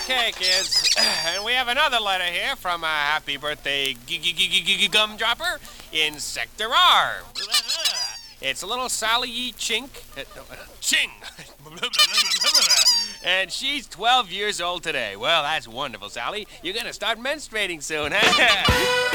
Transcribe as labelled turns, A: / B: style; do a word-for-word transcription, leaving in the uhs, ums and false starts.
A: Okay, kids, and we have another letter here from a happy birthday g- g- g- g- g- gumdropper in Sector R. It's little Sally E. Chink. uh, no, uh, Ching! And she's twelve years old today. Well, that's wonderful, Sally. You're gonna start menstruating soon, huh?